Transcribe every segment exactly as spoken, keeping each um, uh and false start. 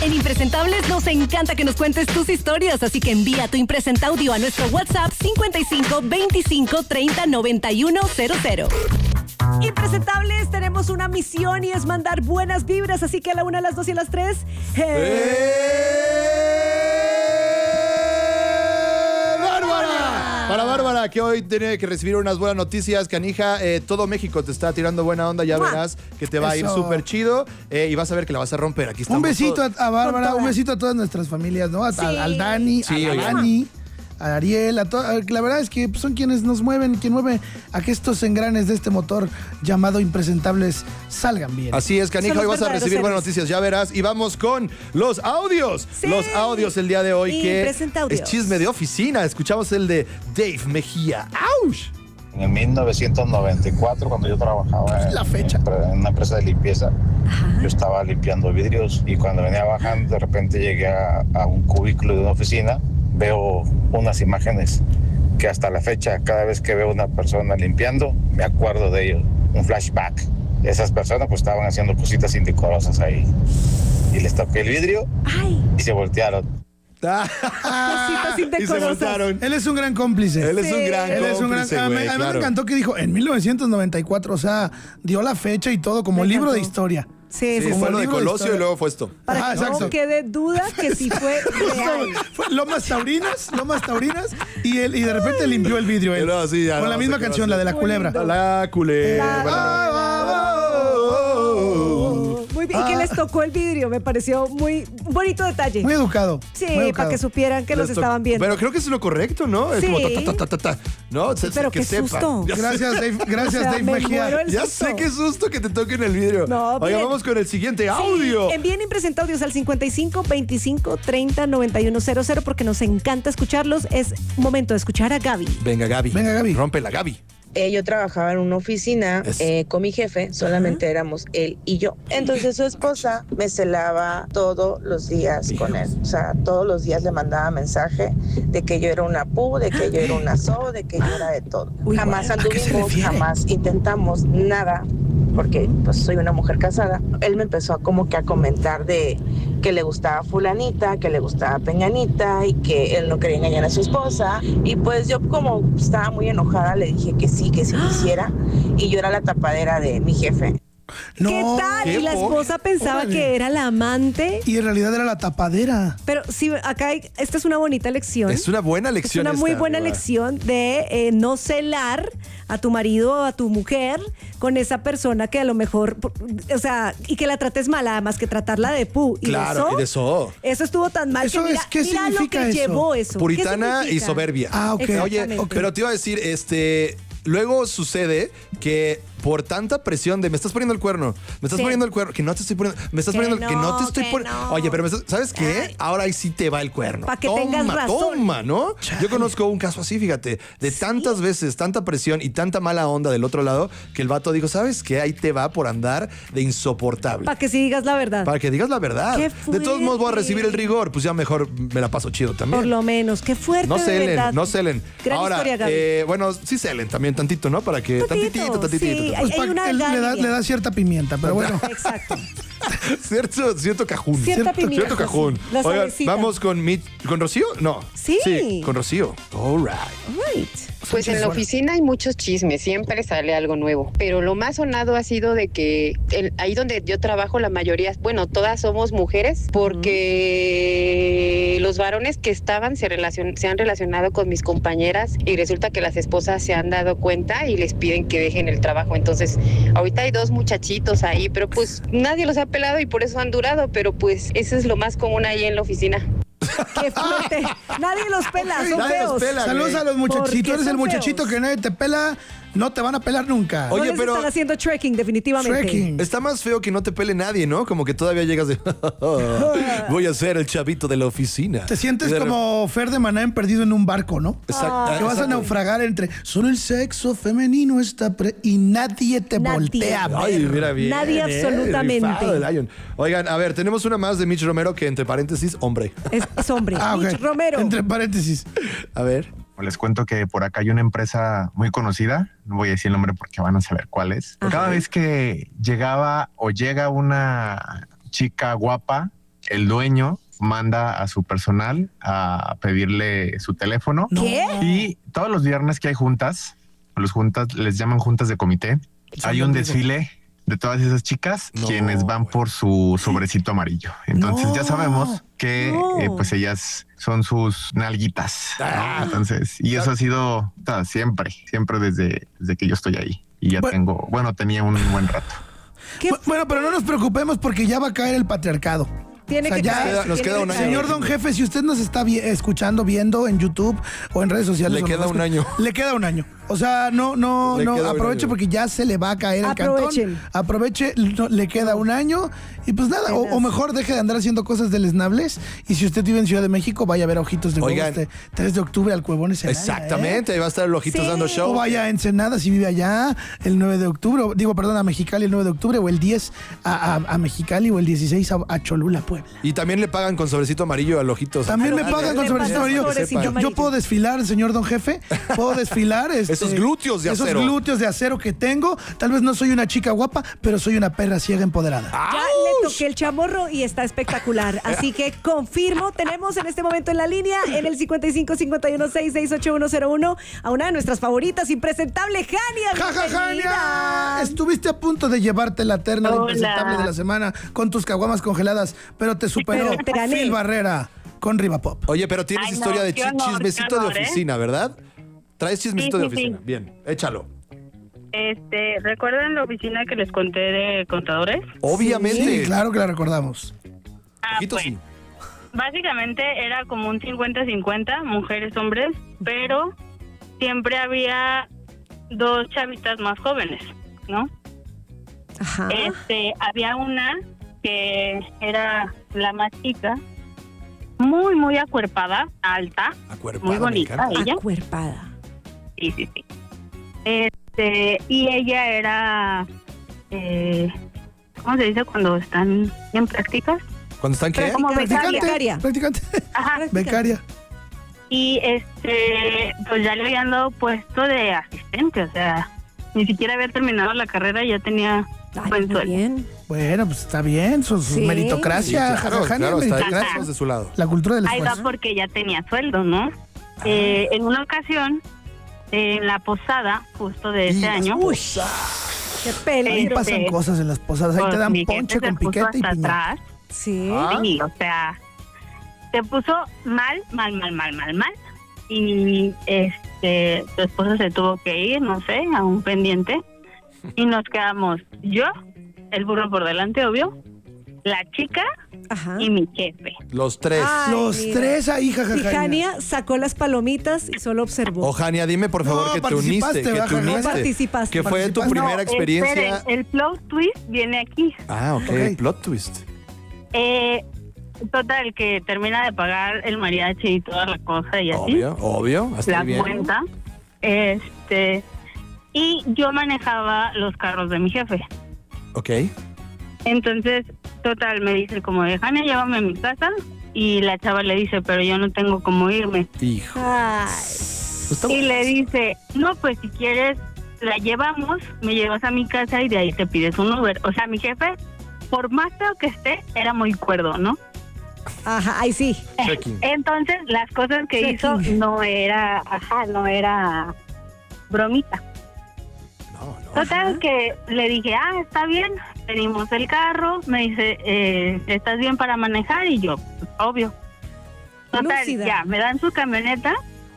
En Impresentables nos encanta que nos cuentes tus historias, así que envía tu impresenta audio a nuestro WhatsApp cincuenta y cinco veinticinco treinta noventa y uno cero cero. Impresentables, tenemos una misión y es mandar buenas vibras, así que a la una, a las dos y a las tres. ¡Hey! ¡Bárbara! Para Bárbara, que hoy tiene que recibir unas buenas noticias, canija. Eh, todo México te está tirando buena onda, ya verás que te va a ir súper chido eh, y vas a ver que la vas a romper. Aquí estamos. Un besito todos. a, a Bárbara, un besito a todas nuestras familias, ¿no? A, Sí. al, al Dani, Sí, a la Dani, a Ariel, a to- la verdad es que son quienes nos mueven, quien mueve a que estos engranes de este motor llamado Impresentables salgan bien. Así es, canija, Son hoy los vas a verdaderos recibir buenas héroes. noticias, ya verás. Y vamos con los audios. Sí. Los audios el día de hoy, que Impresenta audios. es chisme de oficina. Escuchamos el de Dave Mejía. ¡Auch! En mil novecientos noventa y cuatro, cuando yo trabajaba en, La fecha. en una empresa de limpieza, yo estaba limpiando vidrios y cuando venía bajando, de repente llegué a, a un cubículo de una oficina, veo unas imágenes que hasta la fecha, cada vez que veo una persona limpiando, me acuerdo de ellos, un flashback. Esas personas pues estaban haciendo cositas indecorosas ahí. Y les toqué el vidrio Ay, y se voltearon. cositas y se indecorosas. voltearon. Él es un gran cómplice. Él es un Sí. gran Él es un gran. cómplice, A mí, güey, a mí claro. me encantó que dijo en mil novecientos noventa y cuatro, o sea, dio la fecha y todo como Me libro de encantó. historia. Sí, Sí, sí, como fue el lo de libro de Colosio historia. y luego fue esto. Para Ajá, que no exacto. quede duda que sí fue real. Fue Lomas Taurinas, Lomas Taurinas, y él y de repente limpió el vidrio él. Y luego sí, ya con no la sé misma qué va a canción, la de la Muy culebra. lindo. La culebra. Muy bien, y que les tocó el vidrio, me pareció muy un bonito detalle. Muy educado. Sí, muy para educado. que supieran que los Les to- estaban viendo. Pero creo que es lo correcto, ¿no? Es Sí. como ta, ta, ta, ta, ta, ¿no? Se- Pero que qué sepan. susto. Ya sé- Gracias, Dave, gracias, O sea, Dave me Mejía. muero el Ya susto. sé qué susto que te toquen el vidrio. No, Oiga, bien. vamos con el siguiente Sí, audio. envíen Impresenta audios al cincuenta y cinco veinticinco treinta noventa y uno cero cero porque nos encanta escucharlos. Es momento de escuchar a Gaby. Venga, Gaby. Venga, Gaby. Rómpela, Gaby. Eh, yo trabajaba en una oficina Es- eh, con mi jefe, solamente éramos él y yo. Entonces su esposa me celaba todos los días con él. O sea, todos los días le mandaba mensaje de que yo era una pu, de que yo era una so, de que yo era de todo. Uy, Jamás bueno, ¿a qué se anduvimos, refiere? jamás intentamos nada, porque pues soy una mujer casada. Él me empezó a como que a comentar de que le gustaba fulanita, que le gustaba peñanita y que él no quería engañar a su esposa. Y pues yo como estaba muy enojada le dije que sí, que sí quisiera. Y yo era la tapadera de mi jefe. No, ¿Qué tal? qué Y la po- esposa pensaba Órale. que era la amante. Y en realidad era la tapadera. Pero sí, acá hay- esta es una bonita lección. Es una buena Es lección. una muy esta, buena amiga. lección de eh, no celar a tu marido o a tu mujer con esa persona que a lo mejor, por- o sea, y que la trates mal, además que tratarla de pu. ¿Y Claro, eso? y de eso. Eso estuvo tan mal Eso que mira, es- ¿qué mira lo significa que eso? llevó eso. ¿Qué Puritana y significa? soberbia. Ah, ok. Oye, Exactamente. pero te iba a decir, este, luego sucede que por tanta presión de me estás poniendo el cuerno, me estás Sí. poniendo el cuerno, que no te estoy poniendo, me estás Que poniendo el que no te no, estoy que poniendo. no. Oye, pero me estás- ¿sabes qué? Ay. Ahora ahí sí te va el cuerno. Pa' que toma, tengas razón. toma, ¿no? Yo conozco un caso así, fíjate, de tantas veces, tanta presión y tanta mala onda del otro lado, que el vato dijo, ¿sabes qué? Ahí te va por andar de insoportable. Para que sí digas la verdad. Para que digas la verdad. Qué De todos modos voy a fuerte. recibir el rigor, pues ya mejor me la paso chido también. Por lo menos. Qué fuerte. No de celen, verdad. no celen. Gran Ahora, historia, Gaby. eh, bueno, sí celen también tantito, ¿no? Para que... Tantito, Tantitito, tantitito. sí, tantitito. Hay- Pues pa- una él le, da, galería. le da cierta pimienta, pero bueno. Exacto. Cierto, cierto cajún. Cierta cierto, pimienta, cierto cajún. sí. La Oigan, salecita. vamos con mi, ¿con Rocío? No. Sí. Sí, con Rocío. All right. Right. Pues en la oficina hay muchos chismes, siempre sale algo nuevo. Pero lo más sonado ha sido de que el- ahí donde yo trabajo, la mayoría, bueno, todas somos mujeres, porque los varones que estaban se, relacion- se han relacionado con mis compañeras y resulta que las esposas se han dado cuenta y les piden que dejen el trabajo. Entonces, ahorita hay dos muchachitos ahí, pero pues nadie los ha pelado y por eso han durado, pero pues eso es lo más común ahí en la oficina. Qué fuerte. Nadie los pela, son Nadie los feos. pela. Saludos güey. a los muchachos. Si Porque tú eres el son muchachito feos. que nadie te pela, no te van a pelar nunca. Oye, no les pero- están haciendo trekking, definitivamente. Trekking. Está más feo que no te pele nadie, ¿no? Como que todavía llegas de... Voy a ser el chavito de la oficina. Te sientes Y de como Fer de Maná en perdido en un barco, ¿no? Exacto. Que vas a naufragar entre solo el sexo femenino está pre y nadie te Nadie. voltea a ver. Ay, mira bien. Nadie eh, absolutamente. rifado el Lion. Oigan, a ver, tenemos una más de Mitch Romero que entre paréntesis, hombre. Es, es hombre. Ah, ok. Mitch Romero. Entre paréntesis. A ver. Les cuento que por acá hay una empresa muy conocida, no voy a decir el nombre porque van a saber cuál es. Ajá. Cada vez que llegaba o llega una chica guapa, el dueño manda a su personal a pedirle su teléfono. ¿Qué? Y todos los viernes que hay juntas, los juntas les llaman juntas de comité, hay un desfile de todas esas chicas No, quienes van güey. por su sobrecito amarillo. Entonces No, ya sabemos que no. eh, pues ellas son sus nalguitas. Ah. Entonces, y eso ha sido ta, siempre, siempre desde, desde que yo estoy ahí. Y ya Bueno. tengo, bueno, tenía un buen rato. ¿Qué? Bu- Bueno, pero no nos preocupemos porque ya va a caer el patriarcado. Tiene O sea, que ya- caer, Nos queda- nos tiene queda que un año. caer. Señor Don Jefe, si usted nos está vi- escuchando, viendo en YouTube o en redes sociales. Le o queda nos- un año. Le queda un año. O sea, no, no, Le no, queda un aproveche año. porque ya se le va a caer el Aprovechen. cantón. Aproveche, no, le queda un año y pues nada, o, o mejor deje de andar haciendo cosas deleznables. Y si usted vive en Ciudad de México, vaya a ver a Ojitos de Huevo Oigan. este tres de octubre al Cuevones. Exactamente, ahí va a estar el Ojitos Sí. dando O show. vaya a Ensenada si vive allá el nueve de octubre, o- digo, perdón, a Mexicali el nueve de octubre, o el diez a, a- a Mexicali, o el dieciséis a, a Cholula, Puebla. Y también le pagan con sobrecito amarillo al Ojitos. También me Ah, pagan con le sobrecito pagan amarillo. sobrecito Yo, amarillo. yo puedo desfilar, señor Don Jefe. Puedo desfilar. este, Esos glúteos de acero. Esos glúteos de acero que tengo. Tal vez no soy una chica guapa, pero soy una perra ciega empoderada. Ya le toqué el chamorro y está espectacular. Así que confirmo, tenemos en este momento en la línea, en el cincuenta y cinco cincuenta y uno sesenta y seis ochenta y uno cero uno, a una de nuestras favoritas, impresentable, Jania. ¡Ja, ja, bienvenida. Jania! Estuviste a punto de llevarte la terna de Hola. impresentable de la semana con tus caguamas congeladas, pero te superó Pero te gané. Phil Barrera con Riva Pop. Oye, pero tienes Ay, no, historia de qué chi- honor, chismecito qué de honor, ¿eh? oficina, ¿verdad? Traes chismecito Sí, de sí, oficina. sí. Bien, échalo. Este, ¿recuerdan la oficina que les conté de contadores? Obviamente. Sí, claro que la recordamos. Ah, Ojitos, pues, sí. básicamente era como un cincuenta cincuenta, mujeres, hombres, pero siempre había dos chavitas más jóvenes, ¿no? Ajá. Este, había una que era la más chica, muy, muy acuerpada, alta, Acuerpada, muy me bonita encanta. ella. Acuerpada. Sí, sí, sí. Este, y ella era, eh, ¿cómo se dice cuando están en prácticas? ¿Cuándo están qué? Como becaria. Becaria. Practicante. Ajá. Becaria. Y este, pues ya le habían dado puesto de asistente, o sea, ni siquiera había terminado la carrera, ya tenía Ay, buen muy sueldo. bien. Bueno, pues está bien, su, su Sí. Sí, meritocracia, claro, ja, ja, ja, claro, está ahí, meritocracia. estamos de su lado. La cultura del Ahí va esfuerzo. porque ya tenía sueldo, ¿no? Eh, en una ocasión, en la posada, justo de ese Y- año, Uy, qué Ahí peligro. pasan este, cosas en las posadas, ahí pues, te dan mi jefe ponche se con puso piquete y hasta piña. atrás. Sí. Ah. Sí, o sea, se puso mal, mal, mal, mal, mal, mal. Y este, su esposo se tuvo que ir, no sé, a un pendiente. Y nos quedamos yo, el burro por delante, obvio, la chica Ajá. y mi jefe. Los tres. Ay, Los mira. tres ahí, Y jajaja. Jania sacó las palomitas y solo observó. Ojania, dime por favor No, que te uniste, participaste, que baja, te uniste. no participaste. Que fue tu Participaste. primera No, experiencia. esperen, el plot twist viene aquí. Ah, ok, Ok. plot twist. Eh, total, que termina de pagar el mariachi y toda la cosa y así. Obvio, obvio, hasta La ahí bien. cuenta. Este, y yo manejaba los carros de mi jefe. Ok. Entonces, total, me dice como de Jania, llévame a mi casa. Y la chava le dice, pero yo no tengo cómo irme. Hijo. Ay. Pues está- Y le dice, no, pues si quieres, la llevamos, me llevas a mi casa y de ahí te pides un Uber. O sea, mi jefe, por más feo que esté, era muy cuerdo, ¿no? Ajá, ahí sí. Checking. Entonces, las cosas que Checking. hizo no era, ajá, no era bromita. No, no. Total, Ajá. que le dije, ah, está bien, pedimos el carro, me dice, eh, ¿estás bien para manejar? Y yo, pues, obvio. Total, Lúcida. ya, me dan su camioneta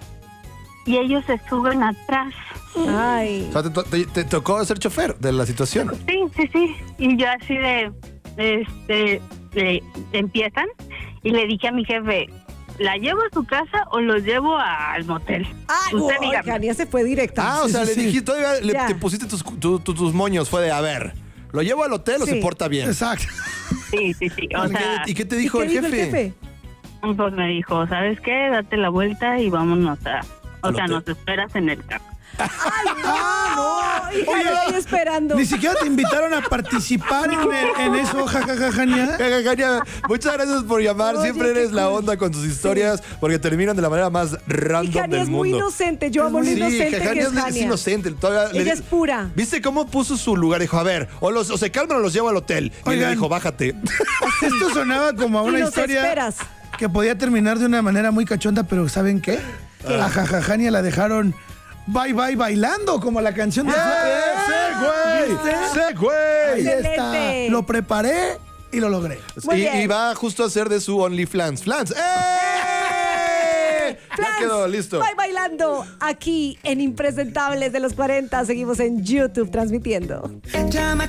y ellos se suben atrás. Ay. O sea, te, to- te- te tocó ser chofer de la situación. Sí, sí, sí. Y yo así de, este, le- empiezan y le dije a mi jefe, ¿la llevo a su casa o los llevo al motel? Ay, Usted uy, dígame. Jania se fue directa. Ah, o Sí, sea, sí, le sí. dijiste, todavía le, Ya. te pusiste tus, tu- tu- tus moños. Fue de, a ver, ¿lo llevo al hotel o Sí. se porta bien? Exacto. Sí, sí, sí. O ¿Y qué- sea, ¿Y qué te ¿Y dijo, qué el, dijo jefe? el jefe? pues me dijo, ¿sabes qué? Date la vuelta y vámonos a... O Al sea, hotel. nos esperas en el carro. ¡Ay, no! Ah, no. Hija, Oye, estoy esperando. Ni siquiera te invitaron a participar en, en eso, jajajajania. Jajajania, muchas gracias por llamar. Oye, Siempre eres qué la cool. onda con tus historias porque terminan de la manera más random Jania del es muy mundo. inocente. Yo amo lo Sí, inocente que Jajania es es, es Jania. inocente. Todavía le Ella di- es pura. ¿Viste cómo puso su lugar? Dijo, a ver, o, los, o se calman o los llevo al hotel. Y Oigan. le dijo, bájate. Esto sonaba como a Y una nos historia esperas. que podía terminar de una manera muy cachonda, pero ¿saben qué? A Jajajania la dejaron bye bye bailando, como la canción de ¡Eh, ¡Sí, güey! ¡Sí, güey! Ahí está. Excelente. Lo preparé y lo logré. Muy Y, bien. y va justo a hacer de su OnlyFans. ¡Flans! ¡Eh! Flans, Ya quedó, listo. Bye bailando aquí en Impresentables de los cuarenta. Seguimos en YouTube transmitiendo.